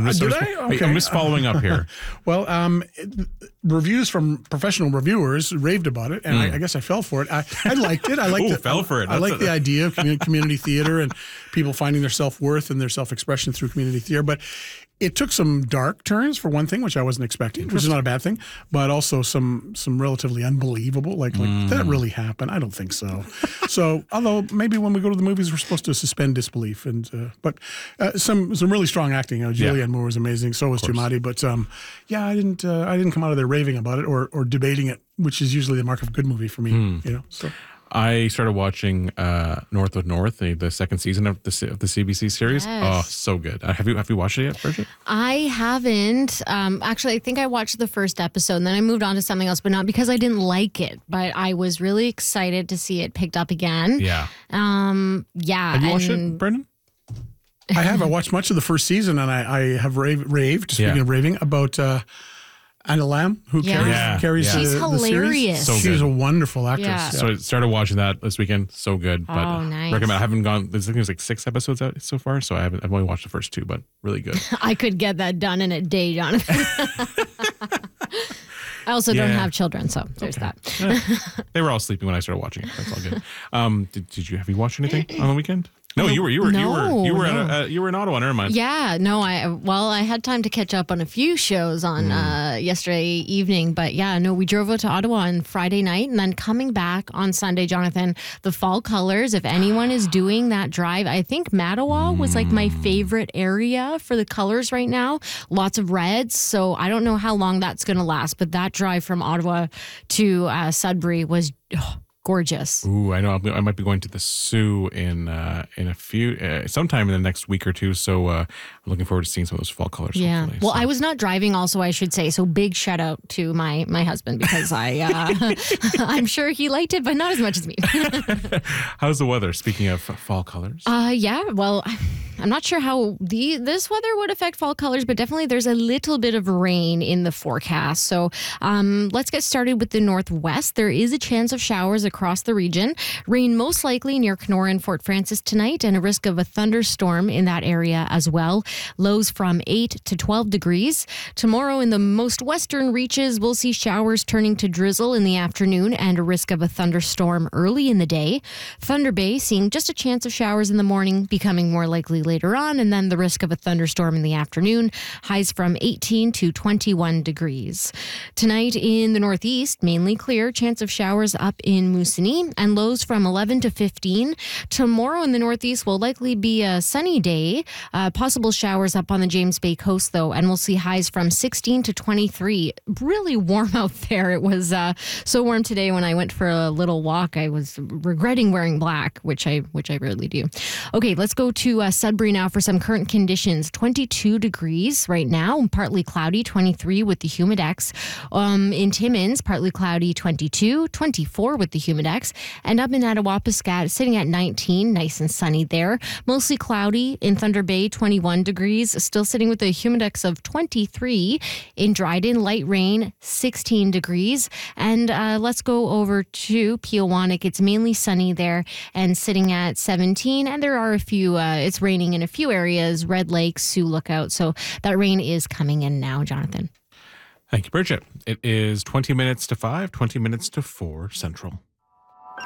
Did I? Okay. I'm just following up here. Well, reviews from professional reviewers raved about it, and I guess I fell for it. I liked it. I liked fell for it. I like the idea of community theater and people finding their self-worth and their self-expression through community theater. But it took some dark turns, for one thing, which I wasn't expecting, which is not a bad thing, but also some relatively unbelievable, like that really happened? I don't think so. So, although maybe when we go to the movies, we're supposed to suspend disbelief. But some really strong acting. Julianne Moore was amazing. So was Giamatti. But I didn't come out of there raving about it or debating it, which is usually the mark of a good movie for me. So. I started watching North of North, the second season of the CBC series. Yes. Oh, so good. Have you watched it yet, Bridget? I haven't. Actually, I think I watched the first episode and then I moved on to something else, but not because I didn't like it, but I was really excited to see it picked up again. Yeah. Yeah. Have you watched it, Brendan? I have. I watched much of the first season, and I have raved, speaking of raving, about Anna Lamb, who carries She's the hilarious. series. She's a wonderful actress. Yeah. So I started watching that this weekend. So good. But nice. recommend. I haven't gone. I think there's like 6 episodes out so far, so I've only watched the first 2, but really good. I could get that done in a day, Jonathan. I also don't have children, so there's that. They were all sleeping when I started watching it. That's all good. Have you watched anything on the weekend? No, you were in Ottawa. Never mind. Yeah, no, I had time to catch up on a few shows on yesterday evening, but we drove out to Ottawa on Friday night and then coming back on Sunday, Jonathan, the fall colors, if anyone is doing that drive, I think Mattawa was like my favorite area for the colors right now. Lots of reds, so I don't know how long that's going to last, but that drive from Ottawa to Sudbury was gorgeous. Ooh, I know. I might be going to the Sioux in a few sometime in the next week or two. So I'm looking forward to seeing some of those fall colors. Yeah. Hopefully. Well, I was not driving. Also, I should say. So big shout out to my husband because I'm sure he liked it, but not as much as me. How's the weather? Speaking of fall colors. Well, I'm not sure how this weather would affect fall colors, but definitely there's a little bit of rain in the forecast. So let's get started with the northwest. There is a chance of showers across the region. Rain most likely near Kenora and Fort Frances tonight, and a risk of a thunderstorm in that area as well. Lows from 8 to 12 degrees. Tomorrow in the most western reaches, we'll see showers turning to drizzle in the afternoon and a risk of a thunderstorm early in the day. Thunder Bay seeing just a chance of showers in the morning, becoming more likely later on, and then the risk of a thunderstorm in the afternoon. Highs from 18 to 21 degrees. Tonight in the northeast, mainly clear, chance of showers up in Moosonee, and lows from 11 to 15. Tomorrow in the northeast will likely be a sunny day. Possible showers up on the James Bay coast, though, and we'll see highs from 16 to 23. Really warm out there. It was so warm today when I went for a little walk. I was regretting wearing black, which I rarely do. Okay, let's go to Sudbury now for some current conditions. 22 degrees right now, partly cloudy, 23 with the humidex. In Timmins, partly cloudy, 22, 24 with the humidex. And up in Attawapiskat, sitting at 19, nice and sunny there. Mostly cloudy in Thunder Bay, 21 degrees, still sitting with a humidex of 23. In Dryden, light rain, 16 degrees. And let's go over to Peawanuck. It's mainly sunny there and sitting at 17. And there are a few, it's raining in a few areas, Red Lake, Sioux Lookout. So that rain is coming in now, Jonathan. Thank you, Bridget. It is 20 minutes to 5, 20 minutes to 4 Central.